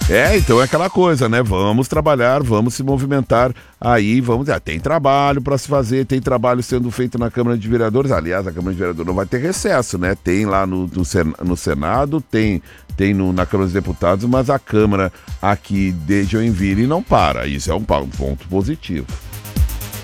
Então é aquela coisa, né? Vamos trabalhar, vamos se movimentar aí, vamos. Tem trabalho para se fazer, tem trabalho sendo feito na Câmara de Vereadores. Aliás, a Câmara de Vereadores não vai ter recesso, né? Tem lá no Senado, tem na Câmara dos Deputados, mas a Câmara aqui de Joinville não para. Isso é um ponto positivo.